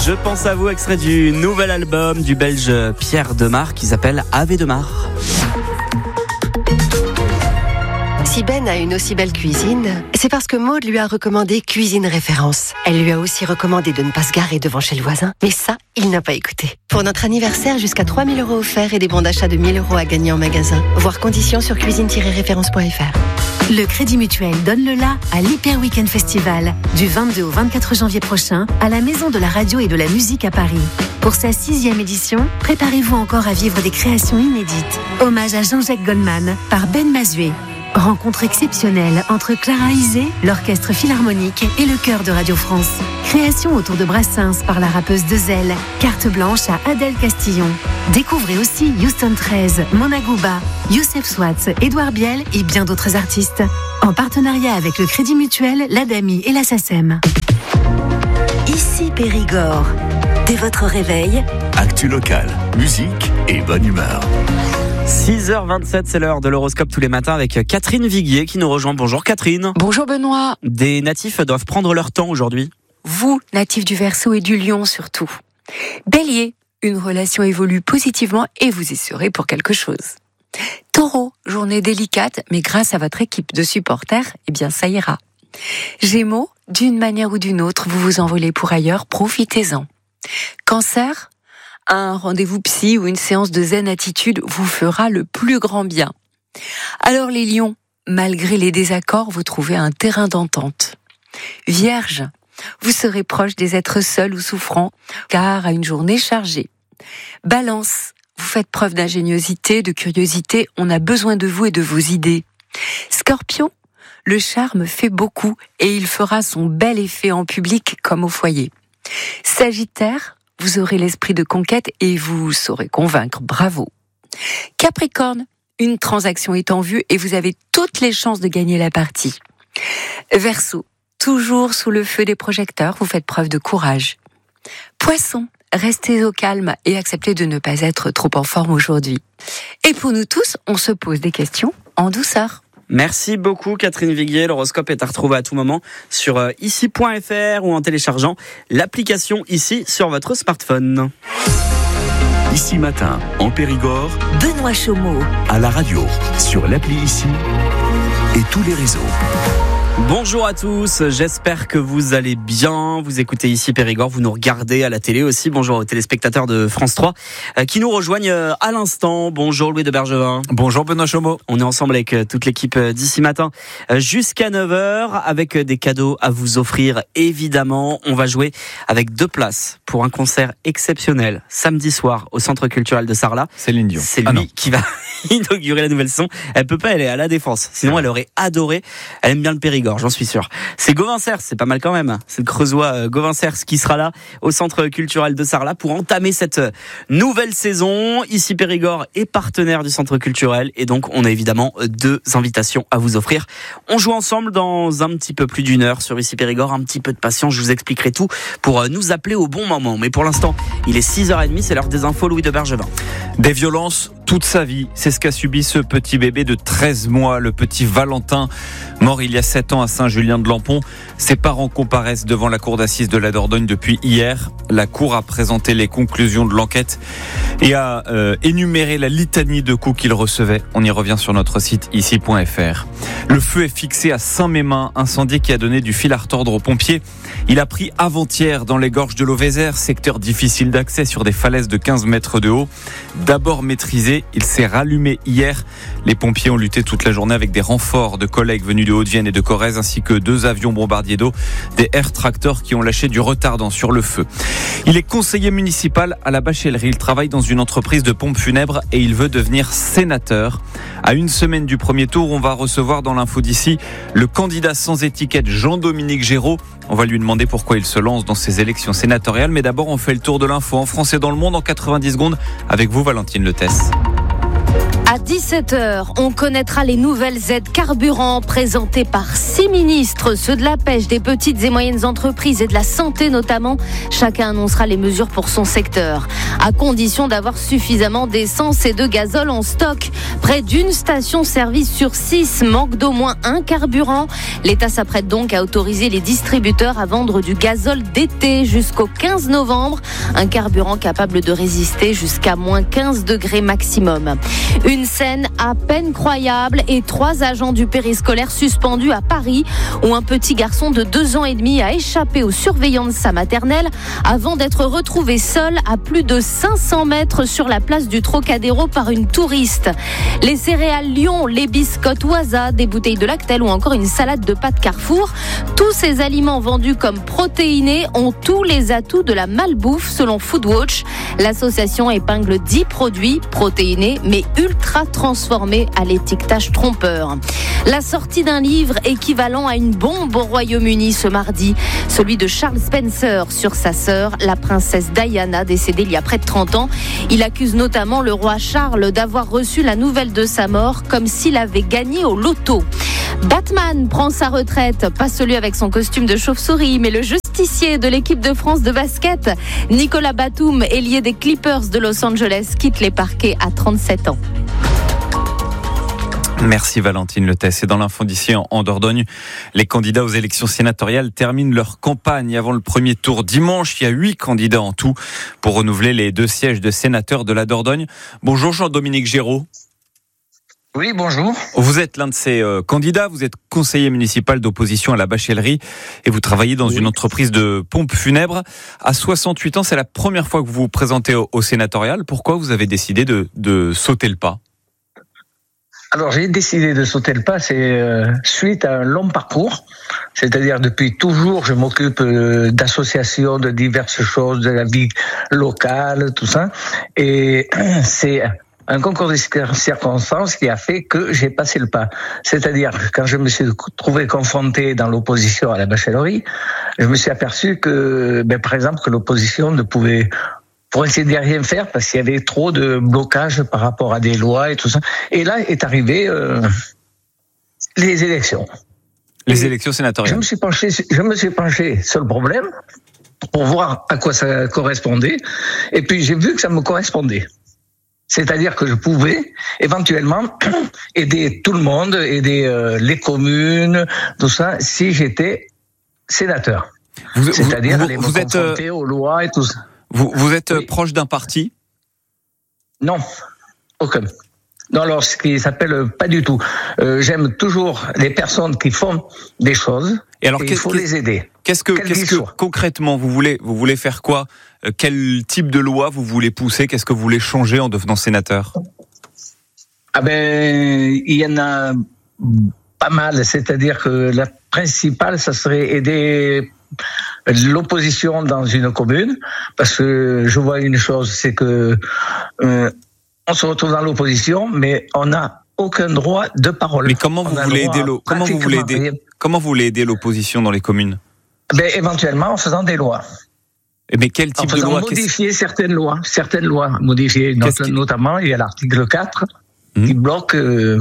Je pense à vous, extrait du nouvel album du Belge Pierre Demar qui s'appelle Ave Demar. Si Ben a une aussi belle cuisine, c'est parce que Maud lui a recommandé Cuisine Référence. Elle lui a aussi recommandé de ne pas se garer devant chez le voisin. Mais ça, il n'a pas écouté. Pour notre anniversaire, jusqu'à 3 000 € offerts et des bons d'achat de 1 000 € à gagner en magasin. Voir conditions sur cuisine-référence.fr. Le Crédit Mutuel donne le la à l'Hyper Weekend Festival du 22 au 24 janvier prochain à la Maison de la Radio et de la Musique à Paris. Pour sa 6e édition, préparez-vous encore à vivre des créations inédites. Hommage à Jean-Jacques Goldman par Ben Mazué. Rencontre exceptionnelle entre Clara Isé, l'Orchestre Philharmonique et le Chœur de Radio France. Création autour de Brassens par la rappeuse Dezel. Carte blanche à Adèle Castillon. Découvrez aussi Houston 13, Mona Gouba, Youssef Swatz, Édouard Biel et bien d'autres artistes. En partenariat avec le Crédit Mutuel, l'ADAMI et la SACEM. Ici Périgord. Dès votre réveil, actu local, musique et bonne humeur. 6h27, c'est l'heure de l'horoscope tous les matins avec Catherine Viguier qui nous rejoint. Bonjour Catherine. Bonjour Benoît. Des natifs doivent prendre leur temps aujourd'hui. Vous, natifs du Verseau et du Lion surtout. Bélier, une relation évolue positivement et vous y serez pour quelque chose. Taureau, journée délicate, mais grâce à votre équipe de supporters, eh bien ça ira. Gémeaux, d'une manière ou d'une autre, vous vous envolez pour ailleurs, profitez-en. Cancer, un rendez-vous psy ou une séance de zen attitude vous fera le plus grand bien. Alors les lions, malgré les désaccords, vous trouvez un terrain d'entente. Vierge, vous serez proche des êtres seuls ou souffrants, car à une journée chargée. Balance, vous faites preuve d'ingéniosité, de curiosité, on a besoin de vous et de vos idées. Scorpion, le charme fait beaucoup et il fera son bel effet en public comme au foyer. Sagittaire, vous aurez l'esprit de conquête et vous saurez convaincre, bravo. Capricorne, une transaction est en vue et vous avez toutes les chances de gagner la partie. Verseau, toujours sous le feu des projecteurs, vous faites preuve de courage. Poisson, restez au calme et acceptez de ne pas être trop en forme aujourd'hui. Et pour nous tous, on se pose des questions en douceur. Merci beaucoup Catherine Viguier. L'horoscope est à retrouver à tout moment sur ici.fr ou en téléchargeant l'application Ici sur votre smartphone. Ici matin, en Périgord, Benoît Chaumeau. à la radio, sur l'appli Ici et tous les réseaux. Bonjour à tous, j'espère que vous allez bien. Vous écoutez Ici Périgord, vous nous regardez à la télé aussi. Bonjour aux téléspectateurs de France 3 qui nous rejoignent à l'instant. Bonjour Louis de Bergevin. Bonjour Benoît Chaumeau. On est ensemble avec toute l'équipe d'Ici Matin jusqu'à 9h avec des cadeaux à vous offrir. Évidemment, on va jouer avec 2 places pour un concert exceptionnel samedi soir au Centre culturel de Sarlat. Céline Dion. C'est lui qui va inaugurer la nouvelle saison. Elle peut pas, elle est à la Défense. Sinon, elle aurait adoré. Elle aime bien le Périgord, j'en suis sûr. C'est Gauvin Cers, c'est pas mal quand même. C'est le Creusois Gauvin Cers qui sera là au Centre culturel de Sarlat pour entamer cette nouvelle saison. Ici Périgord est partenaire du Centre culturel et donc on a évidemment 2 invitations à vous offrir. On joue ensemble dans un petit peu plus d'1 heure sur Ici Périgord. Un petit peu de patience, je vous expliquerai tout pour nous appeler au bon moment. Mais pour l'instant, il est 6h30, c'est l'heure des infos. Louis de Bergevin. Des violences toute sa vie, c'est ce qu'a subi ce petit bébé de 13 mois, le petit Valentin, mort il y a 7 ans à Saint-Julien-de-Lampont. Ses parents comparaissent devant la cour d'assises de la Dordogne depuis hier. La cour a présenté les conclusions de l'enquête et a énuméré la litanie de coups qu'il recevait. On y revient sur notre site ici.fr. Le feu est fixé à Saint-Mémin, incendie qui a donné du fil à retordre aux pompiers. Il a pris avant-hier dans les gorges de l'Auvézère, secteur difficile d'accès sur des falaises de 15 mètres de haut. D'abord maîtrisé, il s'est rallumé hier. Les pompiers ont lutté toute la journée avec des renforts de collègues venus de Haute-Vienne et de Corrèze, ainsi que 2 avions bombardiers d'eau, des air tractors qui ont lâché du retardant sur le feu. Il est conseiller municipal à la Bachellerie. Il travaille dans une entreprise de pompes funèbres et il veut devenir sénateur. À une semaine du premier tour, on va recevoir dans l'info d'ici le candidat sans étiquette Jean-Dominique Géraud. On va lui demander pourquoi il se lance dans ces élections sénatoriales. Mais d'abord, on fait le tour de l'info en France et dans le monde en 90 secondes avec vous, Valentine Letès. À 17h, on connaîtra les nouvelles aides carburant présentées par 6 ministres, ceux de la pêche, des petites et moyennes entreprises et de la santé notamment. Chacun annoncera les mesures pour son secteur, à condition d'avoir suffisamment d'essence et de gazole en stock. Près d'une station-service sur 6 manque d'au moins un carburant. L'État s'apprête donc à autoriser les distributeurs à vendre du gazole d'été jusqu'au 15 novembre. Un carburant capable de résister jusqu'à moins 15 degrés maximum. Une scène à peine croyable et 3 agents du périscolaire suspendus à Paris, où un petit garçon de 2 ans et demi a échappé aux surveillants de sa maternelle avant d'être retrouvé seul à plus de 500 mètres sur la place du Trocadéro par une touriste. Les céréales Lion, les biscottes Waza, des bouteilles de Lactel ou encore une salade de pâtes Carrefour, tous ces aliments vendus comme protéinés ont tous les atouts de la malbouffe selon Foodwatch. L'association épingle 10 produits protéinés mais ultra transformés à l'étiquetage trompeur. La sortie d'un livre équivalent à une bombe au Royaume-Uni ce mardi, celui de Charles Spencer sur sa sœur, la princesse Diana, décédée il y a près de 30 ans. Il accuse notamment le roi Charles d'avoir reçu la nouvelle de sa mort comme s'il avait gagné au loto. Batman prend sa retraite, pas celui avec son costume de chauve-souris, mais le justicier de l'équipe de France de basket. Nicolas Batum, ailier des Clippers de Los Angeles, quitte les parquets à 37 ans. Merci Valentine Letès. Et dans l'info d'ici en Dordogne, les candidats aux élections sénatoriales terminent leur campagne avant le premier tour dimanche. Il y a 8 candidats en tout pour renouveler les 2 sièges de sénateurs de la Dordogne. Bonjour Jean-Dominique Géraud. Oui, bonjour. Vous êtes l'un de ces candidats, vous êtes conseiller municipal d'opposition à la Bachellerie et vous travaillez dans une entreprise de pompes funèbres. À 68 ans, c'est la première fois que vous vous présentez au sénatorial. Pourquoi vous avez décidé de sauter le pas ? Alors, j'ai décidé de sauter le pas, c'est suite à un long parcours. C'est-à-dire, depuis toujours, je m'occupe d'associations, de diverses choses, de la vie locale, tout ça. Et c'est un concours de circonstances qui a fait que j'ai passé le pas. C'est-à-dire, quand je me suis trouvé confronté dans l'opposition à la Bachellerie, je me suis aperçu que, par exemple, que l'opposition ne pouvait, pour essayer de rien faire, parce qu'il y avait trop de blocages par rapport à des lois et tout ça. Et là est arrivé les élections. Les élections sénatoriales. Je me suis penché sur le problème pour voir à quoi ça correspondait. Et puis j'ai vu que ça me correspondait. C'est-à-dire que je pouvais éventuellement aider tout le monde, aider les communes, tout ça, si j'étais sénateur. C'est-à-dire aller me confronter aux lois et tout ça. Vous êtes proche d'un parti ? Non, aucun. Non, alors ce qui s'appelle pas du tout. J'aime toujours les personnes qui font des choses. Et alors, il faut les aider. Qu'est-ce que concrètement vous voulez faire quoi ? Quel type de loi vous voulez pousser ? Qu'est-ce que vous voulez changer en devenant sénateur ? Il y en a pas mal. C'est-à-dire que la principale, ça serait aider l'opposition dans une commune, parce que je vois une chose, c'est que on se retrouve dans l'opposition, mais on n'a aucun droit de parole. Mais comment vous voulez aider l'opposition dans les communes ? Éventuellement en faisant des lois. Mais quel type de loi ? Modifier certaines lois, modifier. Notamment, il y a l'article 4 qui bloque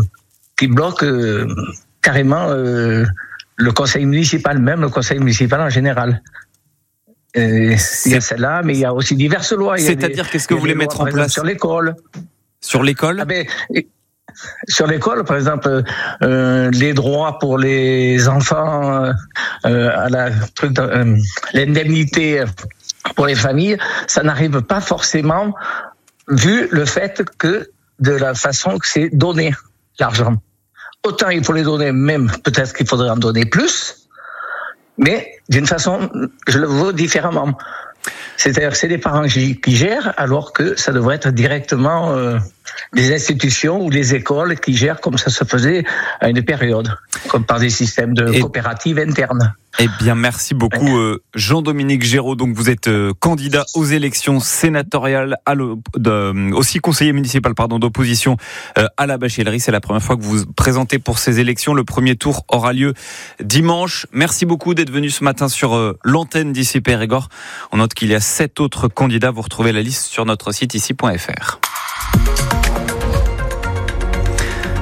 carrément le conseil municipal, même le conseil municipal en général. Il y a celle-là, mais il y a aussi diverses lois. C'est-à-dire, qu'est-ce que vous voulez mettre en place ? Sur l'école. Sur l'école ? Sur l'école, par exemple, les droits pour les enfants, à l'indemnité pour les familles, ça n'arrive pas forcément, vu le fait que de la façon que c'est donné l'argent. Autant il faut les donner, même peut-être qu'il faudrait en donner plus, mais d'une façon, je le vois différemment. C'est-à-dire que c'est les parents qui gèrent, alors que ça devrait être directement les institutions ou les écoles qui gèrent, comme ça se faisait à une période, comme par des systèmes de coopératives internes. Eh bien, merci beaucoup Jean-Dominique Géraud. Donc, vous êtes candidat aux élections sénatoriales, aussi conseiller municipal d'opposition à la Bachellerie. C'est la première fois que vous vous présentez pour ces élections. Le premier tour aura lieu dimanche. Merci beaucoup d'être venu ce matin sur l'antenne d'Ici Périgord. On note qu'il y a 7 autres candidats. Vous retrouvez la liste sur notre site ici.fr.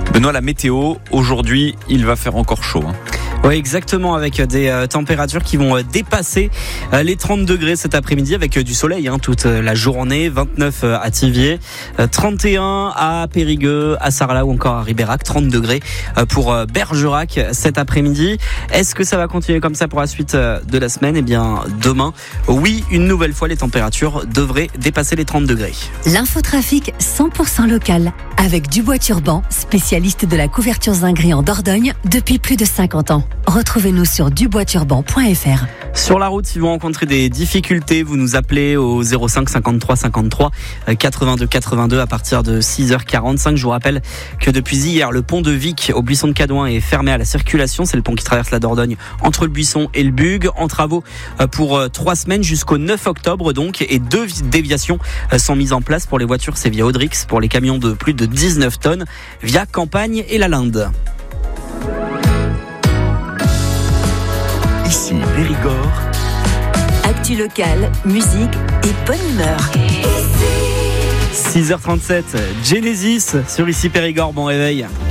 Benoît, la météo, aujourd'hui, il va faire encore chaud. Oui, exactement, avec des températures qui vont dépasser les 30 degrés cet après-midi, avec du soleil toute la journée. 29 à Thiviers, 31 à Périgueux, à Sarlat ou encore à Ribérac, 30 degrés pour Bergerac cet après-midi. Est-ce que ça va continuer comme ça pour la suite de la semaine ? Eh bien, demain, oui, une nouvelle fois, les températures devraient dépasser les 30 degrés. L'infotrafic 100% local, avec Dubois Turban, spécialiste de la couverture zinguerie en Dordogne depuis plus de 50 ans. Retrouvez-nous sur duboisturban.fr. Sur la route, si vous rencontrez des difficultés, vous nous appelez au 05 53 53 82 82 à partir de 6h45. Je vous rappelle que depuis hier, le pont de Vic au Buisson de Cadouin est fermé à la circulation. C'est le pont qui traverse la Dordogne entre le Buisson et le Bug. En travaux pour 3 semaines jusqu'au 9 octobre donc. Et 2 déviations sont mises en place pour les voitures. C'est via Audrix, pour les camions de plus de 19 tonnes, via Campagne et la Linde. Ici Périgord. Actu locale, musique et bonne humeur. 6h37, Genesis sur Ici Périgord, bon réveil.